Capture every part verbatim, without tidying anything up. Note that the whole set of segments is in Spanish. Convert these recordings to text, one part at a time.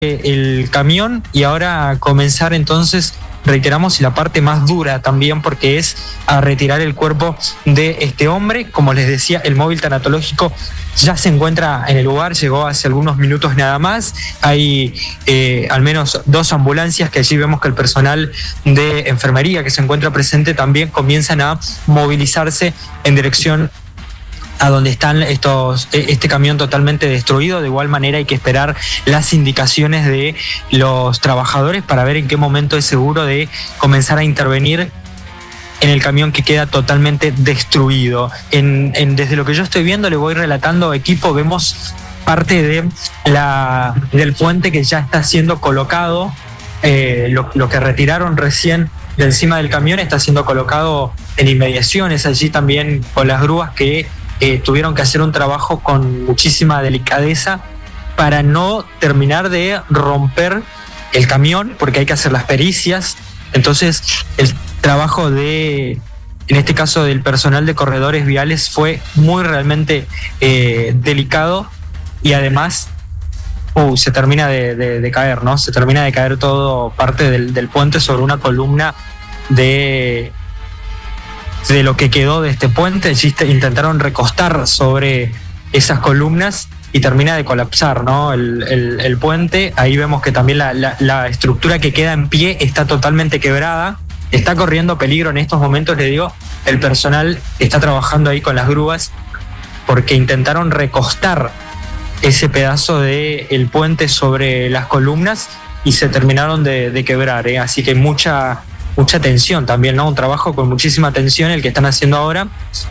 el camión y ahora comenzar entonces, reiteramos, la parte más dura también, porque es a retirar el cuerpo de este hombre. Como les decía, el móvil tanatológico ya se encuentra en el lugar, llegó hace algunos minutos nada más. Hay eh, al menos dos ambulancias que allí vemos que el personal de enfermería que se encuentra presente también comienzan a movilizarse en dirección a donde están estos, este camión totalmente destruido. De igual manera hay que esperar las indicaciones de los trabajadores para ver en qué momento es seguro de comenzar a intervenir en el camión que queda totalmente destruido. En, en, desde lo que yo estoy viendo, le voy relatando, equipo, vemos parte de la, del puente que ya está siendo colocado. Eh, lo, lo que retiraron recién de encima del camión está siendo colocado en inmediaciones, allí también con las grúas que Eh, tuvieron que hacer un trabajo con muchísima delicadeza para no terminar de romper el camión, porque hay que hacer las pericias. Entonces el trabajo de, en este caso del personal de corredores viales, fue muy realmente eh, delicado, y además uh, se termina de, de, de caer, ¿no? Se termina de caer todo parte del, del puente sobre una columna de... de lo que quedó de este puente. Intentaron recostar sobre esas columnas y termina de colapsar, ¿no? el, el, el puente. Ahí vemos que también la, la, la estructura que queda en pie está totalmente quebrada, está corriendo peligro en estos momentos. Le digo, el personal está trabajando ahí con las grúas porque intentaron recostar ese pedazo del puente sobre las columnas y se terminaron de, de quebrar, ¿eh? Así que mucha mucha tensión también, ¿no? Un trabajo con muchísima tensión el que están haciendo ahora.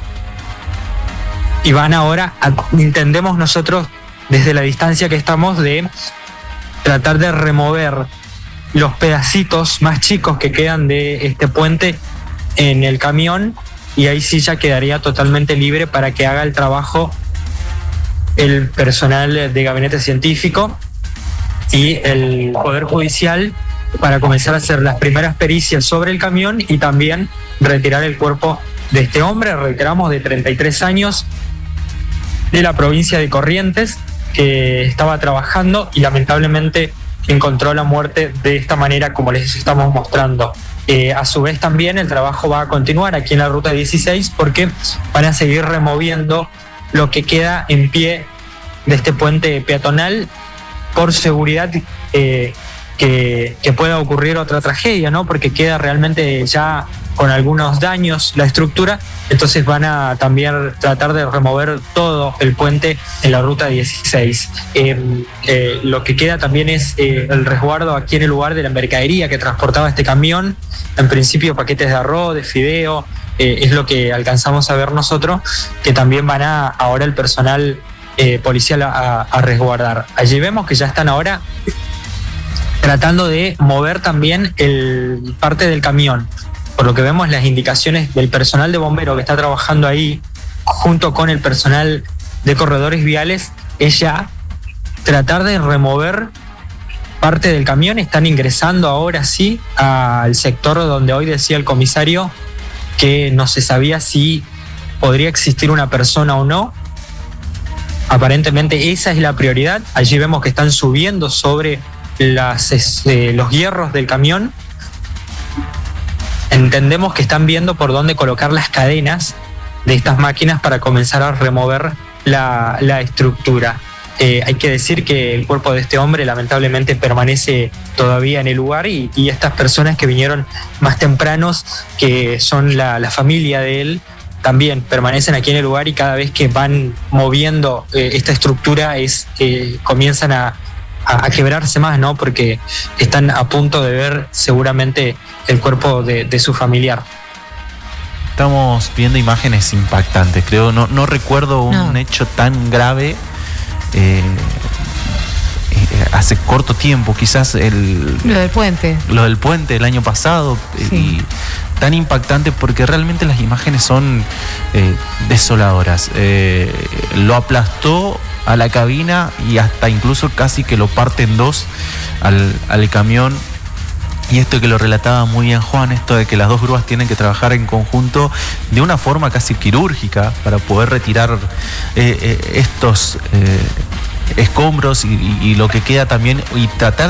Y van ahora, a, entendemos nosotros desde la distancia que estamos, de tratar de remover los pedacitos más chicos que quedan de este puente en el camión, y ahí sí ya quedaría totalmente libre para que haga el trabajo el personal de gabinete científico y el Poder Judicial, para comenzar a hacer las primeras pericias sobre el camión y también retirar el cuerpo de este hombre, reiteramos, de treinta y tres años, de la provincia de Corrientes, que estaba trabajando y lamentablemente encontró la muerte de esta manera, como les estamos mostrando. Eh, a su vez también el trabajo va a continuar aquí en la ruta dieciséis, porque van a seguir removiendo lo que queda en pie de este puente peatonal por seguridad eh, Que, que pueda ocurrir otra tragedia, ¿no? Porque queda realmente ya con algunos daños la estructura. Entonces van a también tratar de remover todo el puente en la ruta dieciséis. Eh, eh, lo que queda también es eh, el resguardo aquí en el lugar de la mercadería que transportaba este camión. En principio paquetes de arroz, de fideo, eh, es lo que alcanzamos a ver nosotros, que también van a ahora el personal eh, policial a, a resguardar. Allí vemos que ya están ahora tratando de mover también el parte del camión. Por lo que vemos, las indicaciones del personal de bomberos que está trabajando ahí junto con el personal de corredores viales es ya tratar de remover parte del camión. Están ingresando ahora sí al sector donde hoy decía el comisario que no se sabía si podría existir una persona o no. Aparentemente esa es la prioridad. Allí vemos que están subiendo sobre Las, eh, los hierros del camión. Entendemos que están viendo por dónde colocar las cadenas de estas máquinas para comenzar a remover la, la estructura. Eh, hay que decir que el cuerpo de este hombre lamentablemente permanece todavía en el lugar, y, y estas personas que vinieron más tempranos, que son la, la familia de él, también permanecen aquí en el lugar, y cada vez que van moviendo eh, esta estructura es que comienzan a a quebrarse más, ¿no? Porque están a punto de ver seguramente el cuerpo de, de su familiar. Estamos viendo imágenes impactantes, creo. No, no recuerdo un no. hecho tan grave eh, eh, hace corto tiempo, quizás el... Lo del puente. Lo del puente el año pasado. Sí. Y tan impactante porque realmente las imágenes son eh, desoladoras. Eh, lo aplastó a la cabina y hasta incluso casi que lo parte en dos al, al camión. Y esto que lo relataba muy bien Juan, esto de que las dos grúas tienen que trabajar en conjunto de una forma casi quirúrgica para poder retirar eh, eh, estos eh, escombros y, y, y lo que queda también, y tratar